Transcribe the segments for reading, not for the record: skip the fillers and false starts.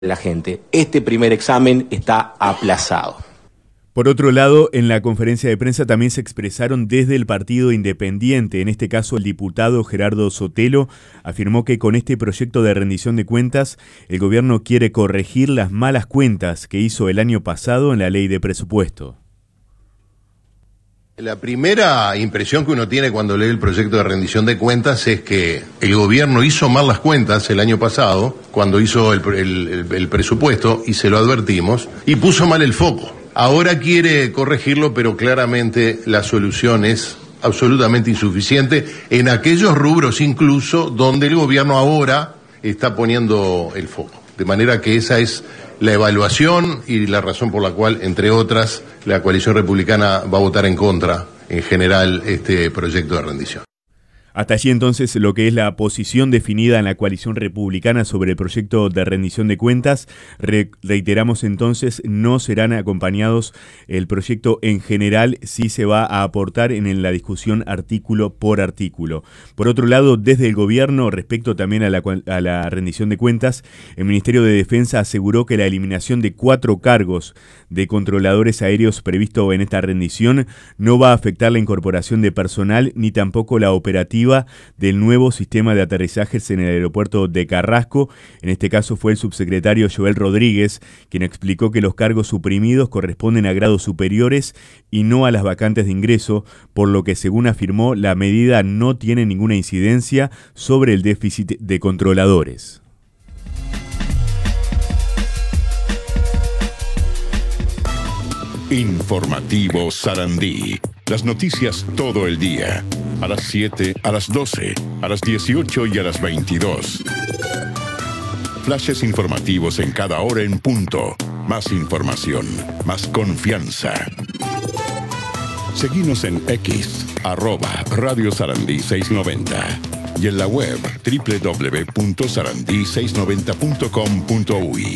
la gente. Este primer examen está aplazado. Por otro lado, en la conferencia de prensa también se expresaron desde el Partido Independiente. En este caso, el diputado Gerardo Sotelo afirmó que con este proyecto de rendición de cuentas, el gobierno quiere corregir las malas cuentas que hizo el año pasado en la ley de presupuesto. La primera impresión que uno tiene cuando lee el proyecto de rendición de cuentas es que el gobierno hizo mal las cuentas el año pasado, cuando hizo el presupuesto, y se lo advertimos, y puso mal el foco. Ahora quiere corregirlo, pero claramente la solución es absolutamente insuficiente en aquellos rubros incluso donde el gobierno ahora está poniendo el foco. De manera que esa es la evaluación y la razón por la cual, entre otras, la coalición republicana va a votar en contra, en general, este proyecto de rendición. Hasta allí entonces lo que es la posición definida en la coalición republicana sobre el proyecto de rendición de cuentas. Reiteramos entonces, no serán acompañados el proyecto en general, sí se va a aportar en la discusión artículo por artículo. Por otro lado, desde el gobierno, respecto también a la rendición de cuentas, el Ministerio de Defensa aseguró que la eliminación de 4 cargos de controladores aéreos previsto en esta rendición no va a afectar la incorporación de personal ni tampoco la operativa del nuevo sistema de aterrizajes en el aeropuerto de Carrasco. En este caso fue el subsecretario Joel Rodríguez quien explicó que los cargos suprimidos corresponden a grados superiores y no a las vacantes de ingreso, por lo que, según afirmó, la medida no tiene ninguna incidencia sobre el déficit de controladores. Informativo Sarandí. Las noticias todo el día. A las 7, a las 12, a las 18 y a las 22. Flashes informativos en cada hora en punto. Más información, más confianza. Seguinos en X, @Radio Sarandí 690. Y en la web www.sarandí690.com.uy.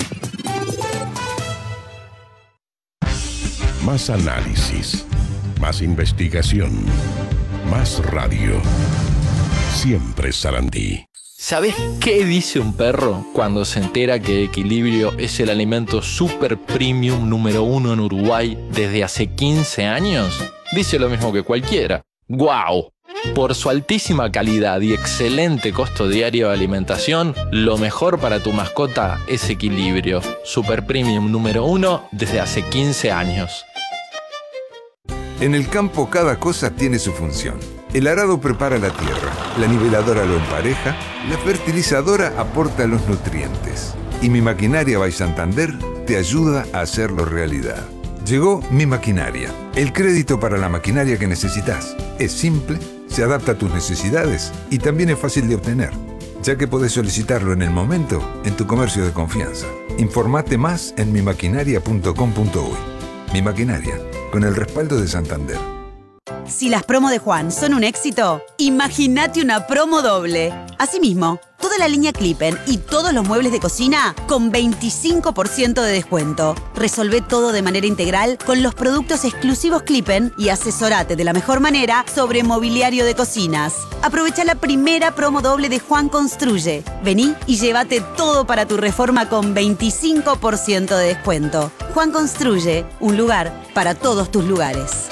Más análisis, más investigación, más radio. Siempre Sarandí. ¿Sabés qué dice un perro cuando se entera que Equilibrio es el alimento super premium número 1 en Uruguay desde hace 15 años? Dice lo mismo que cualquiera. ¡Guau! Por su altísima calidad y excelente costo diario de alimentación, lo mejor para tu mascota es Equilibrio. Super premium número 1 desde hace 15 años. En el campo cada cosa tiene su función. El arado prepara la tierra, la niveladora lo empareja, la fertilizadora aporta los nutrientes. Y Mi Maquinaria by Santander te ayuda a hacerlo realidad. Llegó Mi Maquinaria, el crédito para la maquinaria que necesitas. Es simple, se adapta a tus necesidades y también es fácil de obtener, ya que podés solicitarlo en el momento en tu comercio de confianza. Informate más en mimaquinaria.com.uy. Mi Maquinaria, con el respaldo de Santander. Si las promos de Juan son un éxito, imagínate una promo doble. Asimismo, toda la línea Clippen y todos los muebles de cocina con 25% de descuento. Resolvé todo de manera integral con los productos exclusivos Clippen y asesorate de la mejor manera sobre mobiliario de cocinas. Aprovecha la primera promo doble de Juan Construye. Vení y llévate todo para tu reforma con 25% de descuento. Juan Construye, un lugar para todos tus lugares.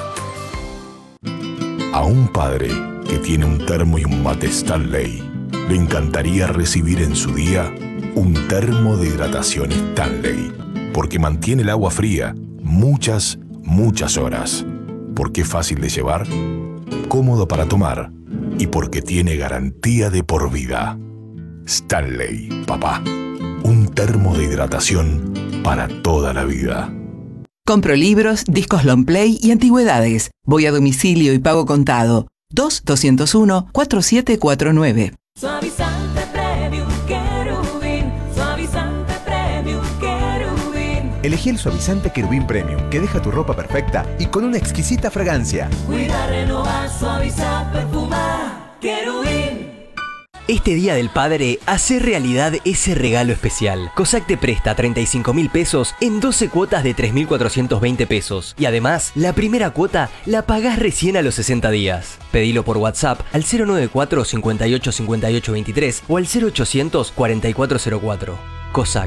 A un padre que tiene un termo y un mate Stanley, le encantaría recibir en su día un termo de hidratación Stanley, porque mantiene el agua fría muchas horas, porque es fácil de llevar, cómodo para tomar y porque tiene garantía de por vida. Stanley, papá, un termo de hidratación para toda la vida. Compro libros, discos long play y antigüedades. Voy a domicilio y pago contado. 2-201-4749. Suavizante Premium Querubín. Suavizante Premium Querubín. Elegí el suavizante Querubín Premium, que deja tu ropa perfecta y con una exquisita fragancia. Cuida, renovar, suavizar, perfumar. Querubín. Este Día del Padre, hace realidad ese regalo especial. COSAC te presta 35.000 pesos en 12 cuotas de 3.420 pesos. Y además, la primera cuota la pagás recién a los 60 días. Pedilo por WhatsApp al 094 58 58 23 o al 0800 4404. COSAC.